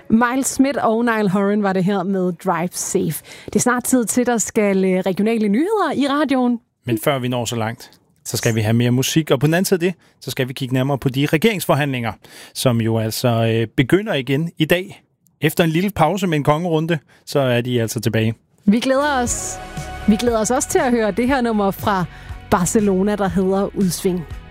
Miles Smith og Niall Horan var det her med Drive Safe. Det er snart tid til, der skal regionale nyheder i radioen. Men før vi når så langt, så skal vi have mere musik. Og på den anden side af det, så skal vi kigge nærmere på de regeringsforhandlinger, som jo altså begynder igen i dag. Efter en lille pause med en kongerunde, så er de altså tilbage. Vi glæder os også til at høre det her nummer fra Barcelona, der hedder Udsving.